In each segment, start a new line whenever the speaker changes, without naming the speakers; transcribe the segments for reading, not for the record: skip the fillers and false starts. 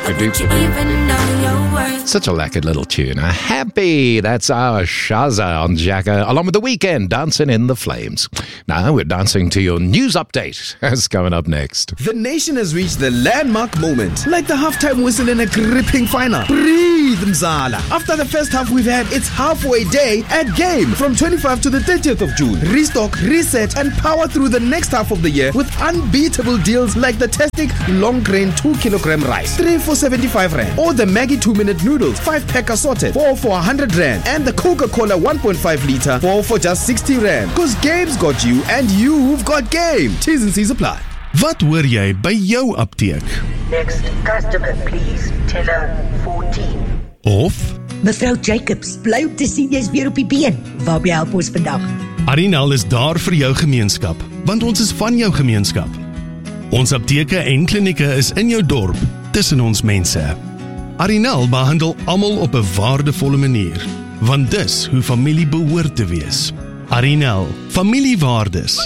Such a lacquered little tune. Happy, that's our Shaza on Jacka, along with The Weeknd, Dancing in the Flames. Now we're dancing to your news update. That's coming up next.
The nation has reached the landmark moment, like the halftime whistle in a gripping final. Breathe, Mzala. After the first half we've had, it's halfway day at Game from 25th to the 30th of June. Restock, reset, and power through the next half of the year with unbeatable deals like the Testic long grain 2-kilogram rice, 3 for 75 rand, or the Maggie 2-minute noodles, 5-pack assorted, 4 for 100 rand, and the Coca-Cola 1.5 liter, 4 for just 60 rand. Cause Game's got you and you've got Game. T's and C's apply.
Wat hoor jy by jou apteek?
Next customer, please. Teller 14.
Of
Mevrou Jacobs, bly op te sien jy's weer op die been. Waarby help ons vandag?
Arinal is daar vir jou gemeenskap, want ons is van jou gemeenskap. Ons apteke en klinieke is in jou dorp, tussen ons mense. Arinal behandel almal op 'n waardevolle manier, want dis hoe familie behoort te wees. Arinal, familiewaardes.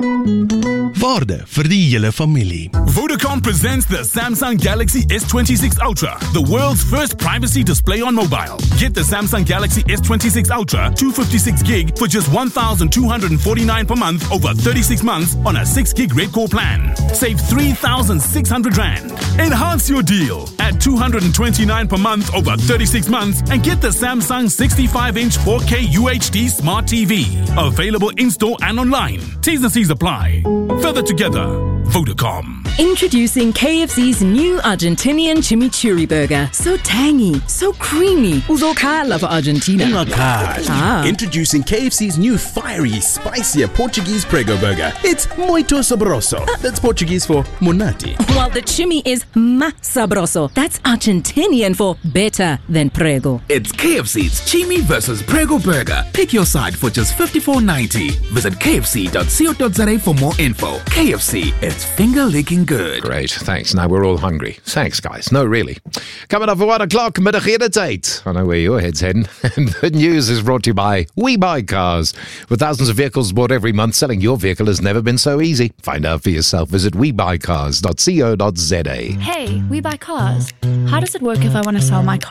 Waarde vir die hele familie.
Vodacom presents the Samsung Galaxy S26 Ultra, the world's first privacy display on mobile. Get the Samsung Galaxy S26 Ultra 256 gig for just 1,249 per month over 36 months on a 6 gig Red Core plan. Save 3,600 rand. Enhance your deal at 229 per month over 36 months and get the Samsung 65-inch 4K UHD Smart TV. Available in-store and online. T's and C's apply. Further together, Vodacom.
Introducing KFC's new Argentinian chimichurri burger. So tangy, so creamy. Uzokhala for Argentina.
Introducing KFC's new fiery, spicier Portuguese prego burger. It's muito sabroso. That's Portuguese for monati.
While the chimi is más sabroso. That's Argentinian for better than prego.
It's KFC's Chimi versus Prego burger. Pick your side for just $54.90. Visit kfc.co.za for more info. KFC, it's finger-licking good.
Great, thanks. Now we're all hungry. Thanks, guys. No, really. Coming up at 1 o'clock, middagediteit. I know where your head's heading. And the news is brought to you by We Buy Cars. With thousands of vehicles bought every month, selling your vehicle has never been so easy. Find out for yourself. Visit webuycars.co.za.
Hey, We Buy Cars. How does it work if I want to sell my car?